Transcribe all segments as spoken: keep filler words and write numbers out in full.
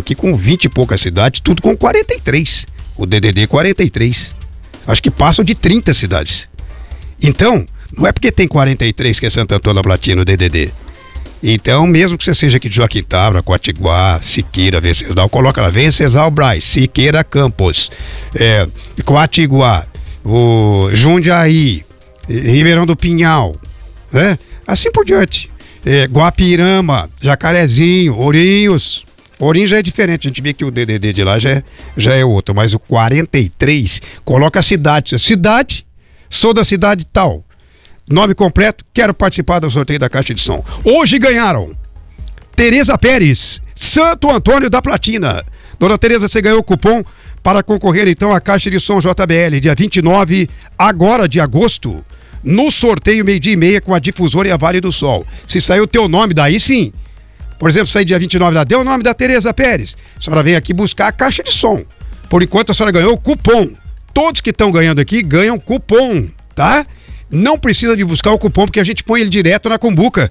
aqui com vinte e poucas cidades, tudo com quarenta e três. O D D D quarenta e três. Acho que passam de trinta cidades. Então, não é porque tem quarenta e três que é Santo Antônio da Platina, o D D D. Então, mesmo que você seja aqui de Joaquim Távora, Coatiguá, Siqueira, Venceslau, coloca lá, Venceslau Braz, Siqueira Campos, é, Coatiguá, o Jundiaí, Ribeirão do Pinhal, né? Assim por diante. É, Guapirama, Jacarezinho, Ourinhos. Ourinhos já é diferente, a gente vê que o D D D de lá já é, já é outro, mas o quarenta e três coloca a cidade. Cidade, sou da cidade tal. Nome completo, quero participar do sorteio da caixa de som. Hoje ganharam Tereza Pérez, Santo Antônio da Platina. Dona Tereza, você ganhou o cupom para concorrer então à caixa de som J B L, dia vinte e nove, agora de agosto, no sorteio meio-dia e meia com a difusora e a Vale do Sol. Se sair o teu nome, daí sim. Por exemplo, sair dia vinte e nove, lá deu o nome da Tereza Pérez. A senhora vem aqui buscar a caixa de som. Por enquanto a senhora ganhou o cupom. Todos que estão ganhando aqui ganham cupom, tá? Não precisa de buscar o cupom, porque a gente põe ele direto na cumbuca.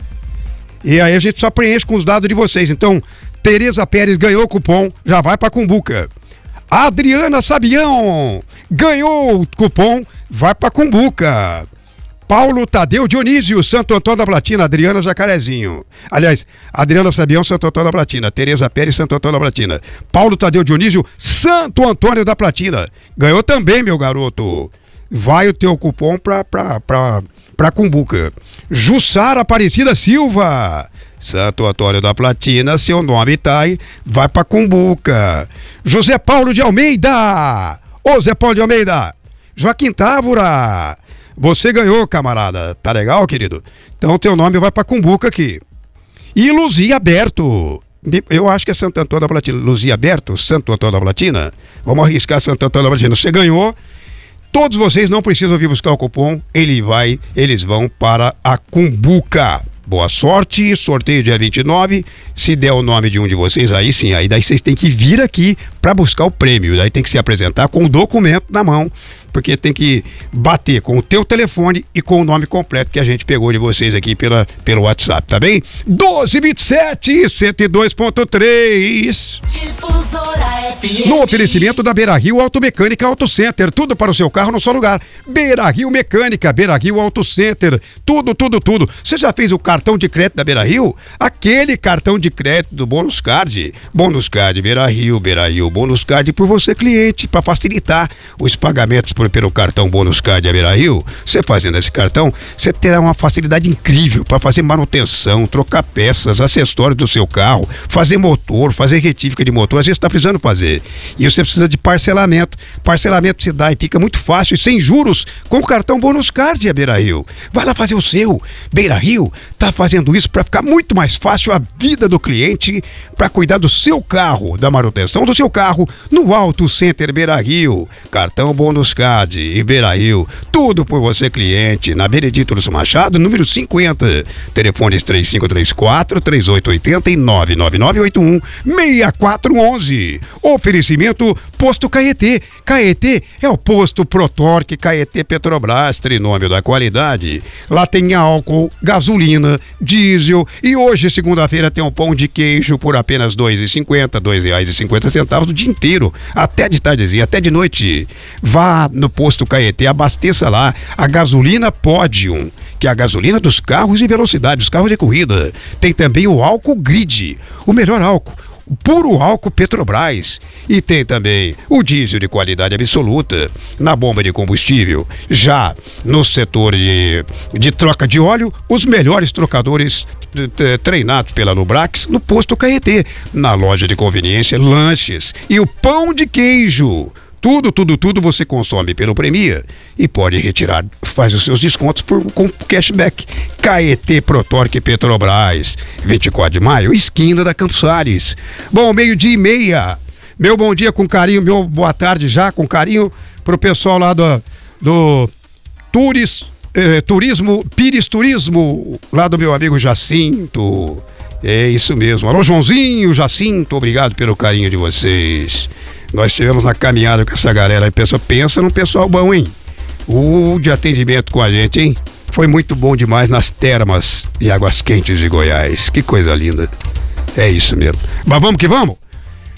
E aí a gente só preenche com os dados de vocês. Então, Tereza Pérez ganhou o cupom, já vai pra cumbuca. Adriana Sabião ganhou o cupom, vai pra cumbuca. Paulo Tadeu Dionísio, Santo Antônio da Platina, Adriana Jacarezinho. Aliás, Adriana Sabião, Santo Antônio da Platina. Tereza Pérez, Santo Antônio da Platina. Paulo Tadeu Dionísio, Santo Antônio da Platina. Ganhou também, meu garoto. Vai o teu cupom pra, pra, pra, pra cumbuca. Jussara Aparecida Silva, Santo Antônio da Platina, seu nome tá aí, vai pra cumbuca. José Paulo de Almeida, ô Zé Paulo de Almeida, Joaquim Távora, você ganhou, camarada, tá legal, querido? Então teu nome vai pra cumbuca aqui. E Luzia Aberto, eu acho que é Santo Antônio da Platina, Luzia Aberto, Santo Antônio da Platina, vamos arriscar Santo Antônio da Platina, você ganhou. Todos vocês não precisam vir buscar o cupom, ele vai, eles vão para a cumbuca. Boa sorte, sorteio dia vinte e nove, se der o nome de um de vocês, aí sim, aí daí vocês têm que vir aqui para buscar o prêmio, daí tem que se apresentar com o documento na mão, porque tem que bater com o teu telefone e com o nome completo que a gente pegou de vocês aqui pela, pelo WhatsApp, tá bem? doze vinte e sete, cento e dois ponto três. No oferecimento da Beira Rio Automecânica Auto Center, tudo para o seu carro no só lugar. Beira Rio Mecânica, Beira Rio Auto Center, tudo, tudo, tudo. Você já fez o cartão de crédito da Beira Rio? Aquele cartão de crédito do Bônus Card. Bônus Card Beira Rio, Beira Rio Bônus Card por você, cliente, para facilitar os pagamentos por, pelo cartão Bônus Card da Beira Rio. Você fazendo esse cartão, você terá uma facilidade incrível para fazer manutenção, trocar peças, acessórios do seu carro, fazer motor, fazer retífica de motor. Às vezes está precisando fazer. E você precisa de parcelamento. Parcelamento se dá e fica muito fácil e sem juros com o cartão Bônus Card a Beira Rio. Vai lá fazer o seu. Beira Rio tá fazendo isso para ficar muito mais fácil a vida do cliente, para cuidar do seu carro, da manutenção do seu carro no Auto Center Beira Rio. Cartão Bônus Card e Beira Rio. Tudo por você, cliente. Na Benedito Lúcio Machado, número cinquenta. Telefones três cinco três quatro, três oito oito zero e nove nove nove oito um, seis quatro um um. Oferecimento Posto Caetê. Caetê é o posto Protorque Caetê Petrobras, trinômio da qualidade. Lá tem álcool, gasolina, diesel e hoje, segunda-feira, tem um pão de queijo por apenas dois reais e cinquenta centavos, dois reais e cinquenta centavos o dia inteiro, até de tardezinha, até de noite. Vá no Posto Caetê, abasteça lá a gasolina Podium, que é a gasolina dos carros de velocidade, os carros de corrida. Tem também o álcool Grid, o melhor álcool, o puro álcool Petrobras. E tem também o diesel de qualidade absoluta na bomba de combustível. Já no setor de, de troca de óleo, os melhores trocadores treinados pela Lubrax no Posto Caetê. Na loja de conveniência, lanches e o pão de queijo. Tudo, tudo, tudo você consome pelo Premia e pode retirar, faz os seus descontos por, com cashback. Caetê Protorque Petrobras, vinte e quatro de maio, esquina da Campos Ares. Bom, meio-dia e meia. Meu bom dia com carinho, meu boa tarde já com carinho pro pessoal lá do, do Turis, eh, Turismo, Pires Turismo, lá do meu amigo Jacinto. É isso mesmo. Alô, Joãozinho, Jacinto, obrigado pelo carinho de vocês. Nós estivemos na caminhada com essa galera aí, pessoal, pensa num pessoal bom, hein? O de atendimento com a gente, hein? Foi muito bom demais nas termas de Águas Quentes de Goiás. Que coisa linda. É isso mesmo. Mas vamos que vamos?